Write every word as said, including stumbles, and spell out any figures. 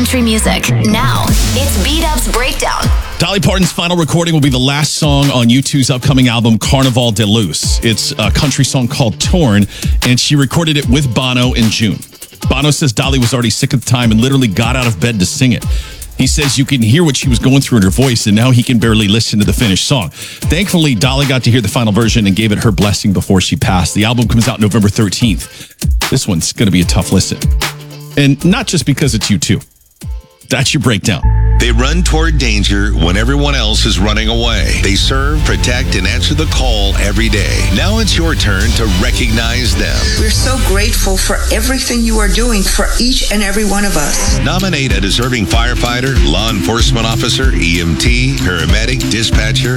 country music. Now, it's B-Dub's Breakdown. Dolly Parton's final recording will be the last song on U two's upcoming album, Carnival de Luz. It's a country song called Torn, and she recorded it with Bono in June. Bono says Dolly was already sick at the time and literally got out of bed to sing it. He says you can hear what she was going through in her voice, and now he can barely listen to the finished song. Thankfully, Dolly got to hear the final version and gave it her blessing before she passed. The album comes out November thirteenth. This one's going to be a tough listen. And not just because it's U two. That's your breakdown. They run toward danger when everyone else is running away. They serve, protect, and answer the call every day. Now it's your turn to recognize them. We're so grateful for everything you are doing for each and every one of us. Nominate a deserving firefighter, law enforcement officer, E M T, paramedic, dispatcher,